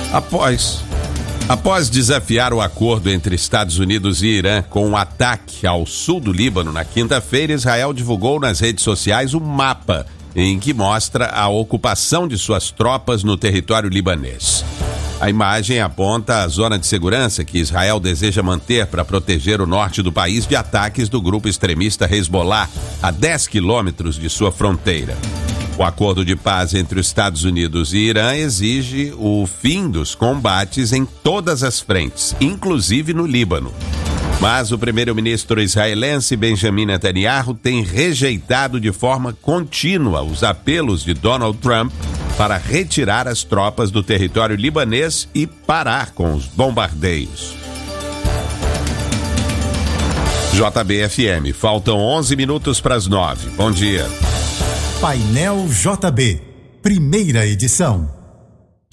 Após desafiar o acordo entre Estados Unidos e Irã com um ataque ao sul do Líbano na quinta-feira, Israel divulgou nas redes sociais um mapa em que mostra a ocupação de suas tropas no território libanês. A imagem aponta a zona de segurança que Israel deseja manter para proteger o norte do país de ataques do grupo extremista Hezbollah, a 10 quilômetros de sua fronteira. O acordo de paz entre os Estados Unidos e Irã exige o fim dos combates em todas as frentes, inclusive no Líbano. Mas o primeiro-ministro israelense Benjamin Netanyahu tem rejeitado de forma contínua os apelos de Donald Trump para retirar as tropas do território libanês e parar com os bombardeios. JB-FM, faltam 11 minutos para as 9. Bom dia. Painel JB, primeira edição.